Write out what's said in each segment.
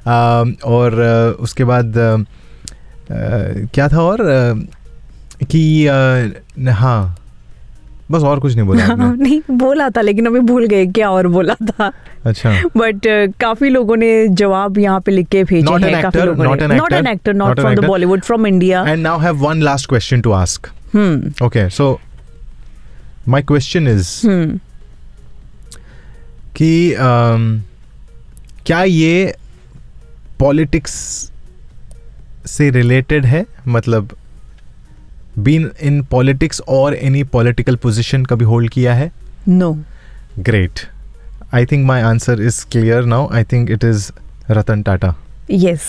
और उसके बाद क्या था और कि हाँ बस और कुछ नहीं बोला आपने। नहीं बोला था लेकिन अभी भूल गए क्या और बोला था। अच्छा बट काफी लोगों ने जवाब यहाँ पे लिख के भेजे हैं। काफी लोगों ने not an actor, not from the Bollywood, from India. And now have one last question to ask. Okay so my question is कि क्या ये पॉलिटिक्स से रिलेटेड है, मतलब बीन इन पॉलिटिक्स और एनी पॉलिटिकल पोजीशन कभी होल्ड किया है? No. Great, I think my answer is clear now. I think it is Ratan Tata. Yes.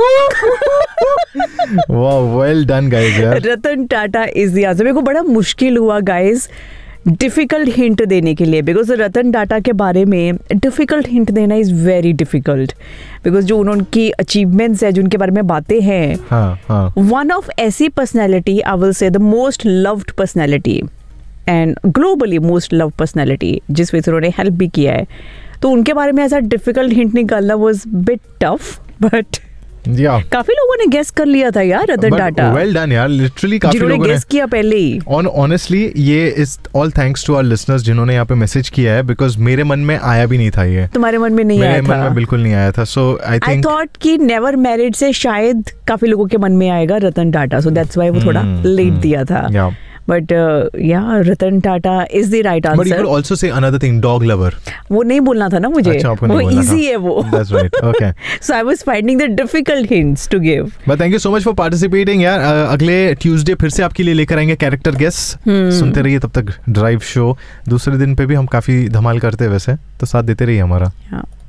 Wow, well done guys यार। Ratan Tata is the answer. मेरे को बड़ा मुश्किल हुआ गाइस डिफिकल्ट हिंट देने के लिए, बिकॉज रतन टाटा के बारे में डिफिकल्ट हिंट देना इज वेरी डिफिकल्ट, बिकॉज जो उनकी अचीवमेंट्स है, जो उनके बारे में बातें हैं, वन ऑफ ऐसी personality, I will say the most loved personality and globally most loved personality, जिस वजह से उन्होंने हेल्प भी किया है। तो उनके बारे में ऐसा डिफिकल्ट हिंट निकालना वाज बिट टफ, बट काफी लोगों ने गेस कर लिया था यार रतन टाटा। वेल डन यार, लिटरली काफी लोगों ने गेस किया पहले ही। ऑनेस्टली ये is all thanks to our listeners जिन्होंने यहाँ पे मैसेज किया है, बिकॉज मेरे मन में आया भी नहीं था ये। तुम्हारे मन में नहीं आया था? मेरे मन में बिल्कुल नहीं आया था। सो आई थॉट कि नेवर मैरिड से शायद काफी लोगों के मन में आएगा Ratan Tata, so that's why वो थोड़ा लेट दिया था। But yeah, Ratan Tata is the right answer. But you could also say another thing, dog lover. वो नहीं बोलना था ना मुझे। अच्छा, आपको वो नहीं बोलना easy था। है वो। That's right. Okay. So I was finding the difficult hints to give. But thank you so much for participating यार। अगले ट्यूसडे फिर से आपके लिए लेकर आएंगे कैरेक्टर गेस। सुनते रहिए तब तक ड्राइव शो। दूसरे दिन पे भी हम काफी धमाल करते हैं वैसे, तो साथ देते रहिए हमारा।